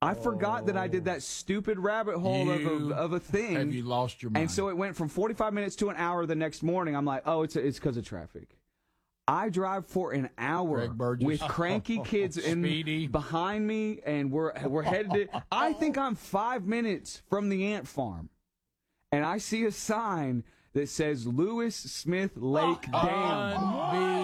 I forgot that I did that stupid rabbit hole of a thing. Have you lost your mind? And so it went from 45 minutes to an hour the next morning. I'm like, oh, it's because of traffic. I drive for an hour with cranky kids behind me, and we're headed to, I think I'm 5 minutes from the ant farm. And I see a sign that says Lewis Smith Lake Dam.